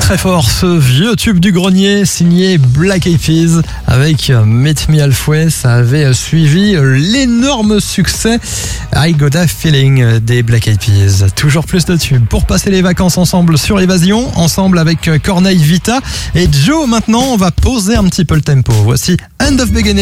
très fort ce vieux tube du grenier signé Black Eyed Peas avec Meet Me Halfway. Ça avait suivi l'énorme succès I Got a Feeling des Black Eyed Peas. Toujours plus de tubes pour passer les vacances ensemble sur Évasion, ensemble avec Corneille Vita et Joe. Maintenant, on va poser un petit peu le tempo. Voici End of Beginning.